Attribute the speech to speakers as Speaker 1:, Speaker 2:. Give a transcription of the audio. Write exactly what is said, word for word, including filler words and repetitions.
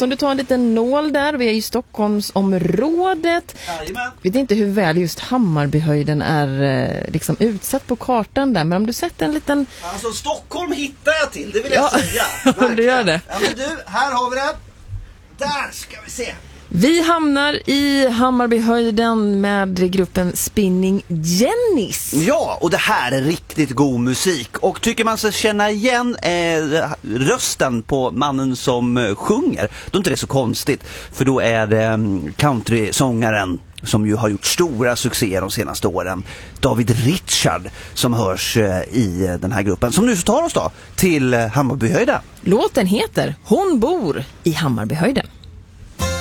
Speaker 1: Så om du tar en liten nål där, vi är i Stockholmsområdet.
Speaker 2: Jajamän.
Speaker 1: Jag vet inte hur väl just Hammarbyhöjden är eh, liksom utsatt på kartan där, men om du sätter en liten...
Speaker 2: Alltså Stockholm hittar jag till, det vill
Speaker 1: Ja,
Speaker 2: jag säga.
Speaker 1: om du gör det.
Speaker 2: Ja, men du, här har vi det. Där ska vi se.
Speaker 1: Vi hamnar i Hammarbyhöjden med gruppen Spinning Jennies.
Speaker 2: Ja, och det här är riktigt god musik. Och tycker man sig känna igen eh, rösten på mannen som eh, sjunger, då är inte det så konstigt. För då är det eh, country-sångaren som ju har gjort stora succéer de senaste åren, David Richard, som hörs eh, i den här gruppen. Som nu så tar oss då till eh, Hammarbyhöjden.
Speaker 1: Låten heter Hon bor i Hammarbyhöjden.